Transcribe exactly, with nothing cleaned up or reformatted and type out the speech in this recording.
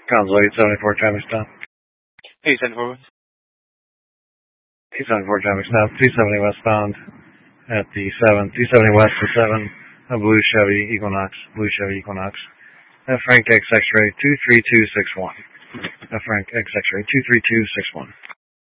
Console eight seventy-four traffic stop. eight seventy-four. eight seventy-four traffic stop. two seventy westbound at the seven. two seventy west to seven. A blue Chevy Equinox. Blue Chevy Equinox. F Frank X X-ray two three two six one. F Frank X X-ray two three two six one.